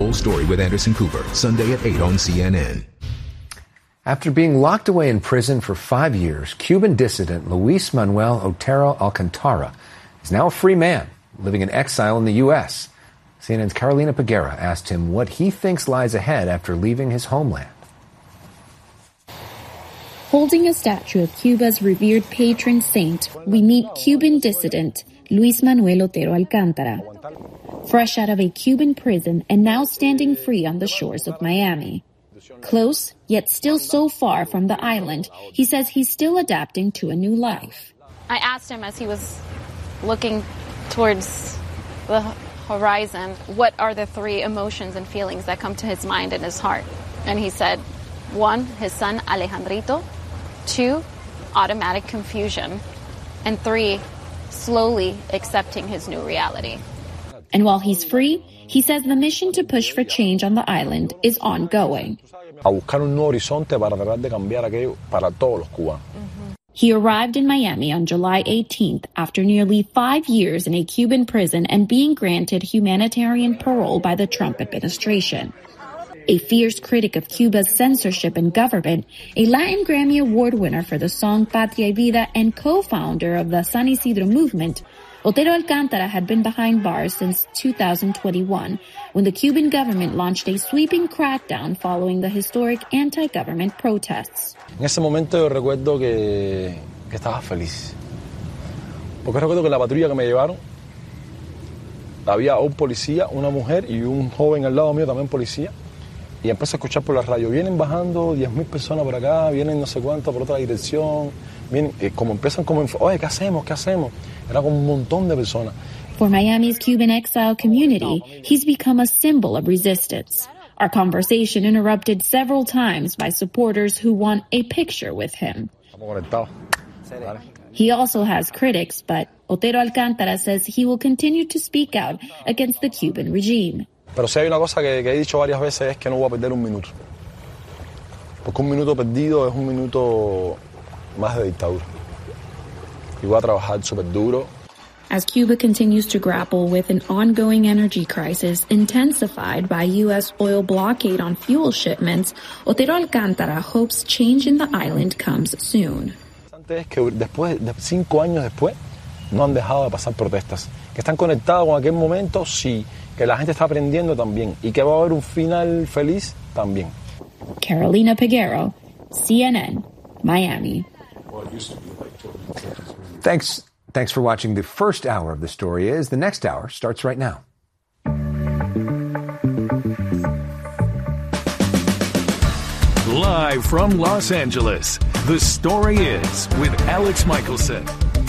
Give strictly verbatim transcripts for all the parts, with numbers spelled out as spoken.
Full story with Anderson Cooper, Sunday at eight on C N N. After being locked away in prison for five years, Cuban dissident Luis Manuel Otero Alcantara is now a free man living in exile in the U S. C N N's Carolina Peguera asked him what he thinks lies ahead after leaving his homeland. Holding a statue of Cuba's revered patron saint, we meet Cuban dissident Luis Manuel Otero Alcantara. Fresh out of a Cuban prison and now standing free on the shores of Miami. Close, yet still so far from the island, he says he's still adapting to a new life. I asked him as he was looking towards the horizon, what are the three emotions and feelings that come to his mind and his heart? And he said, one, his son Alejandrito, two, automatic confusion, and three, slowly accepting his new reality. And while he's free, he says the mission to push for change on the island is ongoing. He arrived in Miami on July eighteenth after nearly five years in a Cuban prison and being granted humanitarian parole by the Trump administration. A fierce critic of Cuba's censorship and government, a Latin Grammy Award winner for the song Patria y Vida and co-founder of the San Isidro movement, Otero Alcantara had been behind bars since two thousand twenty-one, when the Cuban government launched a sweeping crackdown following the historic anti-government protests. En ese momento yo recuerdo que, que estaba feliz. Porque recuerdo que en la patrulla que me llevaron había un policía, una mujer y un joven al lado mío también policía. Y empecé a escuchar por la radio, vienen bajando diez mil personas por acá, vienen no sé cuánto por otra dirección, vienen, eh, como empiezan como, oye, ¿qué hacemos? ¿Qué hacemos? Era como un montón de personas. For Miami's Cuban exile community, he's become a symbol of resistance. Our conversation interrupted several times by supporters who want a picture with him. He also has critics, but Otero Alcantara says he will continue to speak out against the Cuban regime. Pero si hay una cosa que, que he dicho varias veces es que no voy a perder un minuto. Porque un minuto perdido es un minuto más de dictadura. Y voy a trabajar súper duro. As Cuba continues to grapple with an ongoing energy crisis intensified by U S oil blockade on fuel shipments, Otero Alcantara hopes change in the island comes soon. Es que después, de cinco años después, no han dejado de pasar protestas. Que están conectados con aquel momento, sí. Que la gente está aprendiendo también. Y que va a haber un final feliz también. Carolina Peguera, C N N, Miami. Thanks. Thanks for watching the first hour of The Story Is. The next hour starts right now. Live from Los Angeles, The Story Is with Alex Michelson.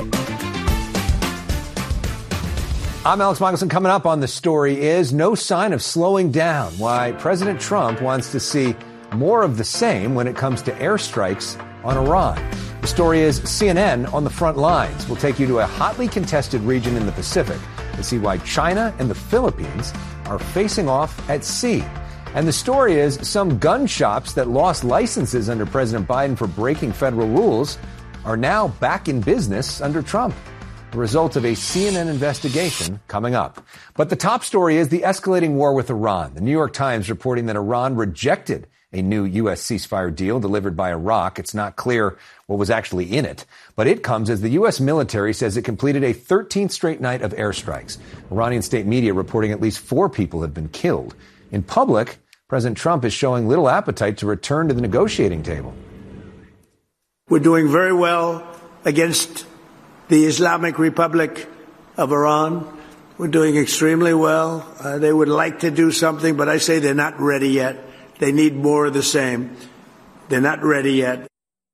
I'm Alex Michelson. Coming up on The Story Is, no sign of slowing down. Why President Trump wants to see more of the same when it comes to airstrikes on Iran. The story is C N N on the front lines. We'll take you to a hotly contested region in the Pacific to see why China and the Philippines are facing off at sea. And the story is some gun shops that lost licenses under President Biden for breaking federal rules are now back in business under Trump. The result of a C N N investigation coming up. But the top story is the escalating war with Iran. The New York Times reporting that Iran rejected a new U S ceasefire deal delivered by Iraq. It's not clear what was actually in it, but it comes as the U S military says it completed a thirteenth straight night of airstrikes. Iranian state media reporting at least four people had been killed. In public, President Trump is showing little appetite to return to the negotiating table. We're doing very well against the Islamic Republic of Iran. We're doing extremely well. Uh, they would like to do something, but I say they're not ready yet. They need more of the same. They're not ready yet.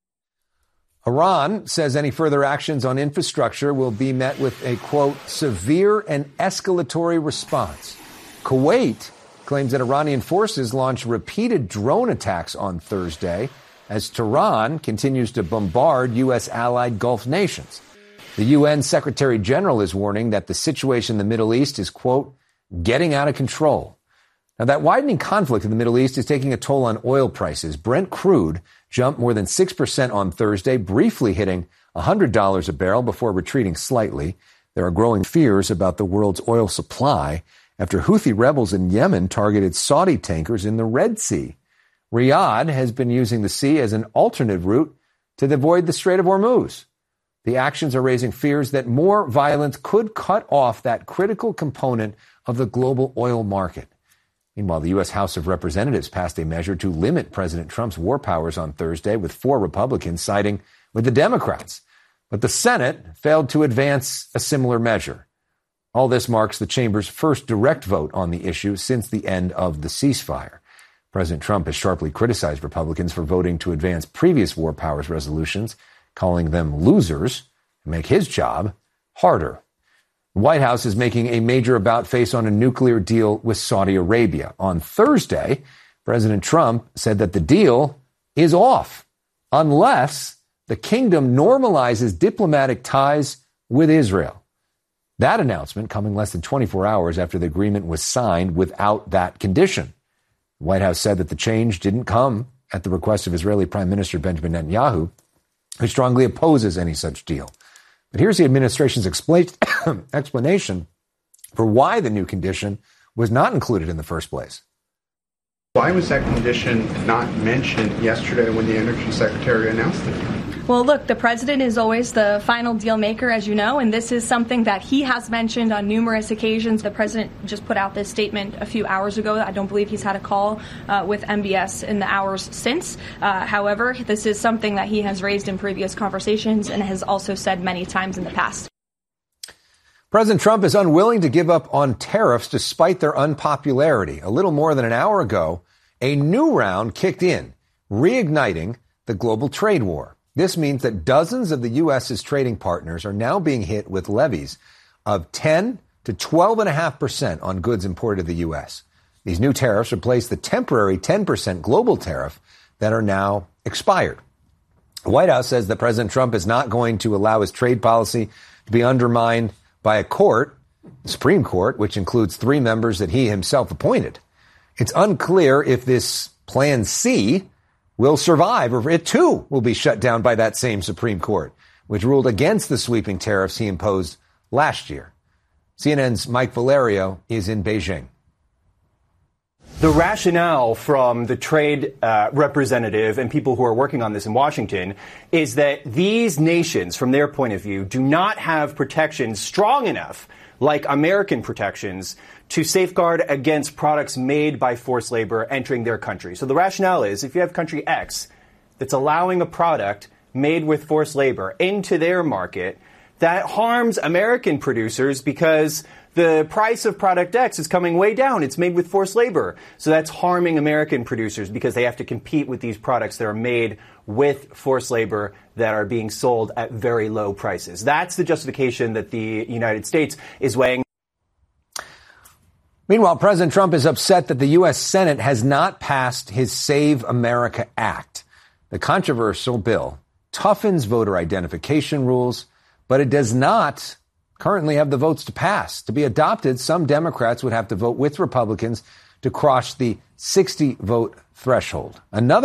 Iran says any further actions on infrastructure will be met with a, quote, severe and escalatory response. Kuwait claims that Iranian forces launched repeated drone attacks on Thursday as Tehran continues to bombard U S allied Gulf nations. The U N Secretary General is warning that the situation in the Middle East is, quote, getting out of control. Now, that widening conflict in the Middle East is taking a toll on oil prices. Brent crude jumped more than six percent on Thursday, briefly hitting one hundred dollars a barrel before retreating slightly. There are growing fears about the world's oil supply after Houthi rebels in Yemen targeted Saudi tankers in the Red Sea. Riyadh has been using the sea as an alternate route to avoid the Strait of Hormuz. The actions are raising fears that more violence could cut off that critical component of the global oil market. Meanwhile, the U S House of Representatives passed a measure to limit President Trump's war powers on Thursday, with four Republicans siding with the Democrats. But the Senate failed to advance a similar measure. All this marks the chamber's first direct vote on the issue since the end of the ceasefire. President Trump has sharply criticized Republicans for voting to advance previous war powers resolutions, calling them losers, and make his job harder. The White House is making a major about-face on a nuclear deal with Saudi Arabia. On Thursday, President Trump said that the deal is off unless the kingdom normalizes diplomatic ties with Israel. That announcement coming less than twenty-four hours after the agreement was signed without that condition. The White House said that the change didn't come at the request of Israeli Prime Minister Benjamin Netanyahu, who strongly opposes any such deal. But here's the administration's expla- explanation for why the new condition was not included in the first place. Why was that condition not mentioned yesterday when the Energy Secretary announced it? Well, look, the president is always the final deal maker, as you know, and this is something that he has mentioned on numerous occasions. The president just put out this statement a few hours ago. I don't believe he's had a call uh, with M B S in the hours since. Uh, however, this is something that he has raised in previous conversations and has also said many times in the past. President Trump is unwilling to give up on tariffs despite their unpopularity. A little more than an hour ago, a new round kicked in, reigniting the global trade war. This means that dozens of the U S's trading partners are now being hit with levies of ten to twelve point five percent on goods imported to the U S. These new tariffs replace the temporary ten percent global tariff that are now expired. The White House says that President Trump is not going to allow his trade policy to be undermined by a court, the Supreme Court, which includes three members that he himself appointed. It's unclear if this Plan C will survive, or it too will be shut down by that same Supreme Court, which ruled against the sweeping tariffs he imposed last year. C N N's Mike Valerio is in Beijing. The rationale from the trade uh, representative and people who are working on this in Washington is that these nations, from their point of view, do not have protections strong enough, like American protections, to safeguard against products made by forced labor entering their country. So the rationale is if you have country X that's allowing a product made with forced labor into their market, that harms American producers because the price of product X is coming way down. It's made with forced labor. So that's harming American producers because they have to compete with these products that are made with forced labor that are being sold at very low prices. That's the justification that the United States is weighing. Meanwhile, President Trump is upset that the U S Senate has not passed his Save America Act. The controversial bill toughens voter identification rules, but it does not currently have the votes to pass. To be adopted, some Democrats would have to vote with Republicans to cross the sixty vote threshold. Another